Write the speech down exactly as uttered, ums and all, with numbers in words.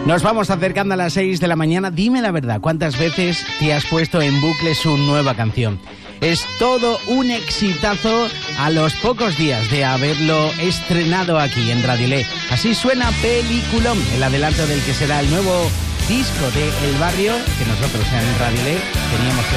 Nos vamos acercando a las seis de la mañana. Dime la verdad, ¿cuántas veces te has puesto en bucle su nueva canción? Es todo un exitazo a los pocos días de haberlo estrenado aquí en Radio Le. Así suena Peliculón, el adelanto del que será el nuevo disco de El Barrio, que nosotros en Radio Le teníamos que